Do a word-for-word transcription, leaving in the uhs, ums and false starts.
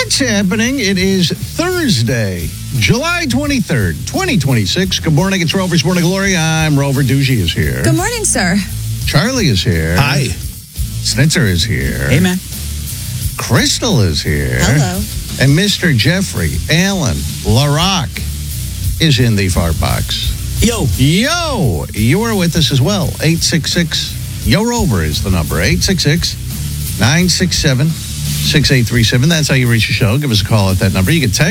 What's happening? It is Thursday, July twenty-third, twenty twenty-six. Good morning. It's Rover's Morning Glory. I'm Rover. Doogie is here. Good morning, sir. Charlie is here. Hi. Snitzer is here. Hey, man. Crystal is here. Hello. And Mister Jeffrey Allen LaRock is in the fart box. Yo. Yo, you are with us as well. eight six six, Y O Rover is the number. eight six six, nine six seven, six eight three seven. That's how you reach the show. Give us a call at that number. You can text.